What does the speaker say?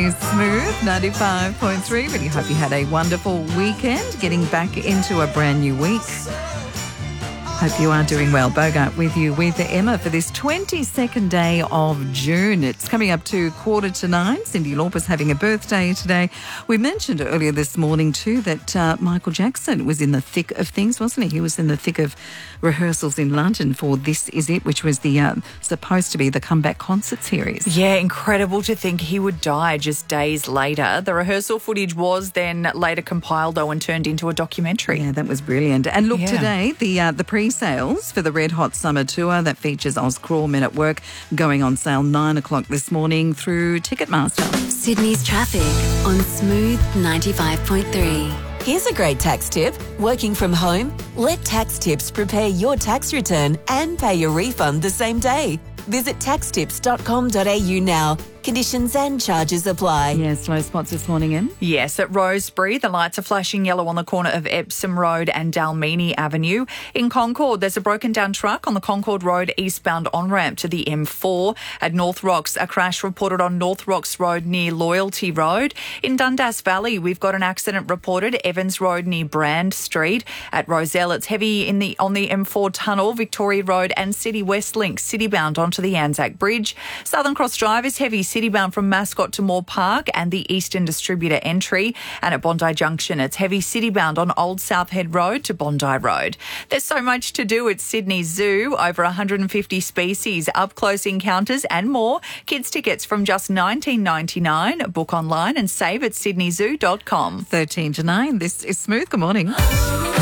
Smooth 95.3. Really hope you had a wonderful weekend. Getting back into a brand new week. Hope you are doing well. Bogart with you with Emma for this 22nd day of June. It's coming up to 9:15. Cyndi Lauper's having a birthday today. We mentioned earlier this morning too that Michael Jackson was in the thick of things, wasn't he? He was in the thick of rehearsals in London for This Is It, which was the supposed to be the comeback concert series. Yeah, incredible to think he would die just days later. The rehearsal footage was then later compiled though and turned into a documentary. Yeah, that was brilliant. And look, today the pre-sales for the Red Hot Summer Tour that features Oz Crawl, Men at Work, going on sale 9 o'clock this morning through Ticketmaster. Sydney's traffic on Smooth 95.3. Here's a great tax tip. Working from home? Let Tax Tips prepare your tax return and pay your refund the same day. Visit taxtips.com.au now. Conditions and charges apply. Yeah, slow spots this morning, Em. Yes, at Rosebery, the lights are flashing yellow on the corner of Epsom Road and Dalmini Avenue. In Concord, there's a broken down truck on the Concord Road eastbound on-ramp to the M4. At North Rocks, a crash reported on North Rocks Road near Loyalty Road. In Dundas Valley, we've got an accident reported Evans Road near Brand Street. At Roselle, it's heavy on the M4 tunnel, Victoria Road and City West Link, citybound onto the Anzac Bridge. Southern Cross Drive is heavy citybound from Mascot to Moore Park and the Eastern Distributor entry. And at Bondi Junction, it's heavy citybound on Old South Head Road to Bondi Road. There's so much to do at Sydney Zoo. Over 150 species, up-close encounters and more. Kids tickets from just $19.99. Book online and save at sydneyzoo.com. 13 to 9. This is Smooth. Good morning.